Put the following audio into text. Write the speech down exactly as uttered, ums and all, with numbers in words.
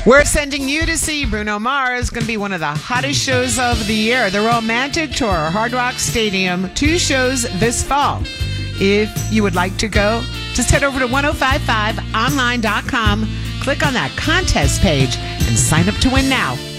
We're sending you to see Bruno Mars. Going to be one of the hottest shows of the year. The Romantic Tour, Hard Rock Stadium. Two shows this fall. If you would like to go, just head over to ten fifty-five online dot com. Click on that contest page and sign up to win now.